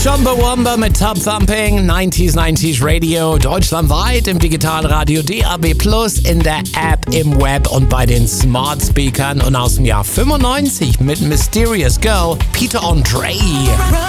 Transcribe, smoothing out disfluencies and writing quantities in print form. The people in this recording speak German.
Chumbawamba mit Top Thumping, 90s Radio, deutschlandweit im Digitalradio DAB+, in der App, im Web und bei den Smart Speakern und aus dem Jahr 95 mit Mysterious Girl, Peter Andre.